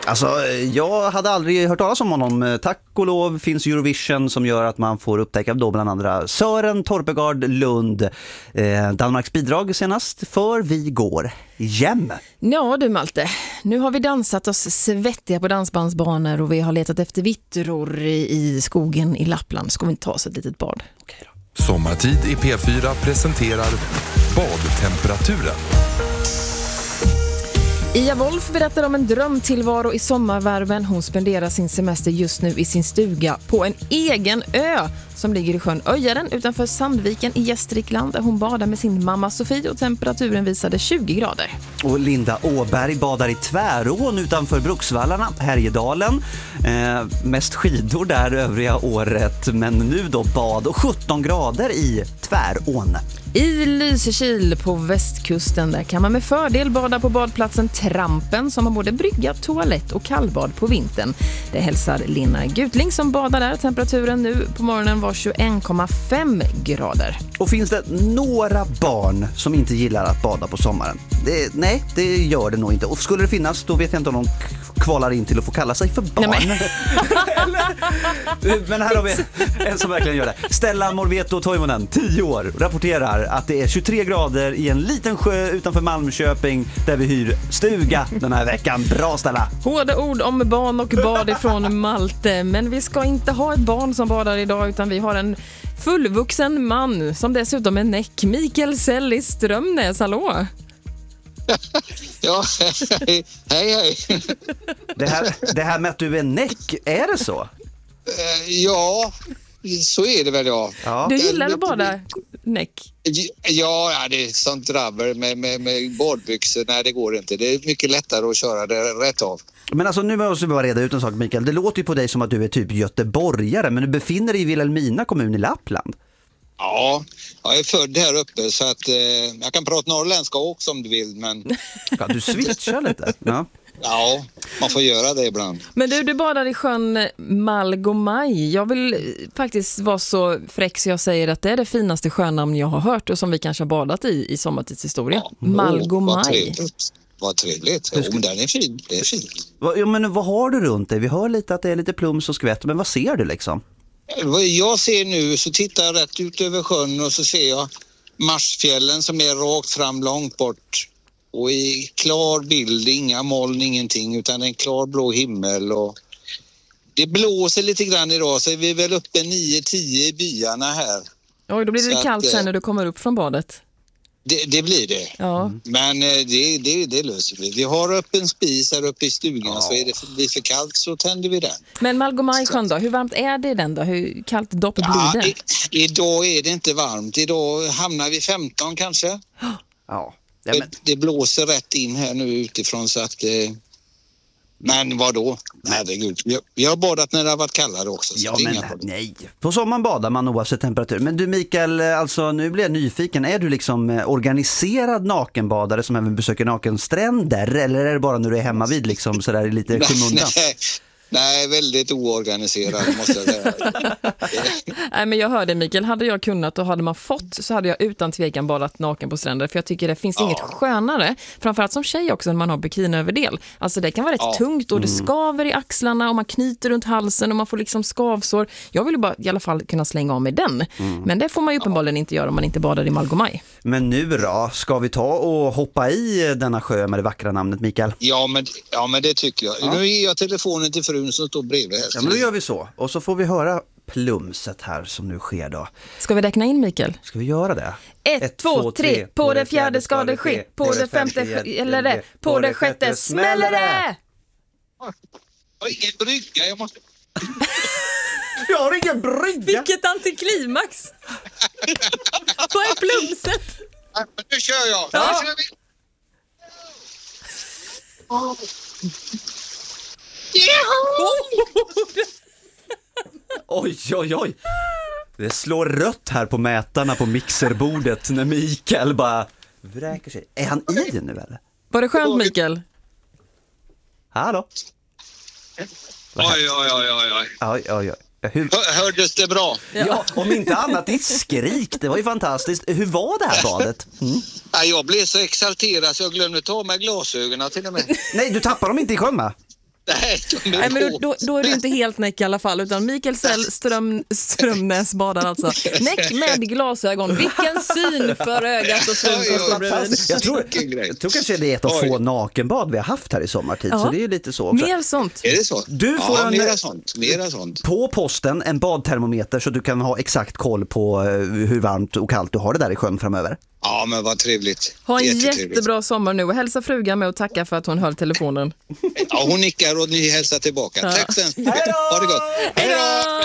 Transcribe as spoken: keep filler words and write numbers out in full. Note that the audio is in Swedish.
Alltså, jag hade aldrig hört talas om honom. Tack och lov finns Eurovision som gör att man får upptäcka då bland andra Sören Torpegard Lund, eh, Danmarks bidrag senast för Vi går hem. Ja du Malte, nu har vi dansat oss svettiga på dansbandsbanor och vi har letat efter vittror i skogen i Lappland. Ska vi inte ta oss ett litet bad? Okej då. Sommartid i P fyra presenterar badtemperaturen. Ia Wolf berättar om en drömtillvaro i sommarvärmen. Hon spenderar sin semester just nu i sin stuga på en egen ö som ligger i sjön Öjaren utanför Sandviken i Gästrikland, där hon badar med sin mamma Sofie och temperaturen visade tjugo grader. Och Linda Åberg badar i Tvärån utanför Bruksvallarna, Härjedalen. Eh, mest skidor där övriga året, men nu då bad och sjutton grader i Tvärån. I Lysekil på västkusten där kan man med fördel bada på badplatsen Trampen som har både brygga, toalett och kallbad på vintern. Det hälsar Lina Gutling som badar där. Temperaturen nu på morgonen var tjugoen komma fem grader. Och finns det några barn som inte gillar att bada på sommaren? Det, nej, det gör det nog inte. Och skulle det finnas, då vet jag inte om de kvalar in till att få kalla sig för barn. Nej, men... men här har vi en som verkligen gör det. Stella Morveto Toivonen, tio år, rapporterar att det är tjugotre grader i en liten sjö utanför Malmköping där vi hyr stuga den här veckan. Bra Stella! Hårda ord om barn och bad ifrån Malte. Men vi ska inte ha ett barn som badar idag, utan vi har en fullvuxen man som dessutom är näck. Mikael Sell i Strömnäs, hallå! Ja, hej, hej. Det här, det här med att du är näck, är det så? Ja, så är det väl, ja. Ja. Du gillar att bada näck? Ja, det är sånt drabbel med, med, med badbyxor. Nej, det går inte. Det är mycket lättare att köra det rätt av. Men alltså nu måste vi bara reda ut en sak, Mikael. Det låter ju på dig som att du är typ göteborgare, men du befinner dig i Vilhelmina kommun i Lappland. Ja, jag är född här uppe så att eh, jag kan prata norrländska också om du vill, men... Ja, du switchar lite. Ja. Ja, man får göra det ibland. Men du, du badar i sjön Malgomaj. Jag vill faktiskt vara så fräck så jag säger att det är det finaste sjönamn jag har hört och som vi kanske har badat i i sommartidshistoria. Ja. Malgomaj. Vad trevligt. Vad trevligt. Jo, men den är fin. Det är fint. Ja, men vad har du runt dig? Vi hör lite att det är lite plums och skvätt, men vad ser du liksom? Vad jag ser nu, så tittar jag rätt ut över sjön och så ser jag Marsfjällen som är rakt fram långt bort. Och i klar bild, inga moln, ingenting, utan en klar blå himmel. Och det blåser lite grann idag, så vi är väl uppe nio tio i byarna här. Oj, då blir det så kallt att, sen när du kommer upp från badet. Det, det blir det. Ja. Men det, det, det löser vi. Vi har upp en spis här uppe i stugan, ja. Så är det för, blir för kallt så tänder vi den. Men Malgomaj-sjön då, hur varmt är det i den då? Hur kallt dopp blir ja, det? I, idag är det inte varmt. Idag hamnar vi femton kanske. Ja. Ja, men... det, det blåser rätt in här nu utifrån så att... Eh... Men vad då? Herregud. Vi, vi har badat när det har varit kallare också. Så ja, men nej. På sommaren badar man oavsett temperatur. Men du Mikael, alltså nu blir jag nyfiken. Är du liksom organiserad nakenbadare som även besöker nakenstränder? Eller är det bara när du är hemma vid liksom sådär lite skymundan? Nej, nej, väldigt oorganiserad måste jag säga. Nej, men jag hörde Mikael, hade jag kunnat och hade man fått så hade jag utan tvekan badat naken på stränder, för jag tycker det finns ja. inget skönare, framförallt som tjej också när man har bikiniöverdel. Alltså det kan vara rätt ja. tungt och det skaver i axlarna och man knyter runt halsen och man får liksom skavsår. Jag vill bara i alla fall kunna slänga av med den. Mm. Men det får man ju uppenbarligen ja. inte göra om man inte badar i Malgomaj. Men nu då, ska vi ta och hoppa i denna sjö med det vackra namnet, Mikael? Ja, men, ja, men det tycker jag. Ja. Nu ger jag telefonen till frun som står bredvid här. Ja, men då gör vi så. Och så får vi höra plumset här som nu sker då. Ska vi räkna in, Mikael? Ska vi göra det? Ett, Ett två, tre. På det fjärde ska det ske. På det femte eller det. På det sjätte smäller det! Jag har ingen brygga, jag måste... Jag har ingen brygga! Vilket antiklimax! Vad är plumset? Ja, nu kör jag! Ja. Nu kör vi! Oh. Oj, oj, oj. Det slår rött här på mätarna på mixerbordet när Mikael bara vräker sig. Är han i nu eller? Var det skönt, Mikael? Hallå? Oj, oj, oj, oj, oj. Oj, oj, oj. Hur... Hördes det bra? Ja, om inte annat ditt skrik. Det var ju fantastiskt. Hur var det här badet? Mm. Ja, jag blev så exalterad så jag glömde ta med glasögonen till och med. Nej, du tappar dem inte i sjön, va? Nej, de är Nej, men då, på. då, då är du inte helt näck i alla fall, utan Mikael Ström, Strömnäs badar alltså. Näck med glasögon. Vilken syn för ögat och syn som står bredvid. Jag tror, jag tror kanske det är ett av få nakenbad vi har haft här i sommartid, Ja. så det är lite så också. Mer sånt. Är det så? Du får ja, en, mera sånt, mera sånt. på posten en badtermometer så du kan ha exakt koll på hur varmt och kallt du har det där i sjön framöver. Ja, men vad trevligt. Ha en Jättetrevligt. jättebra sommar nu och hälsa frugan med och tacka för att hon höll telefonen. Ja, hon nickar och ni hälsar tillbaka. Ja. Tack sen. Ha det gott. Hej då!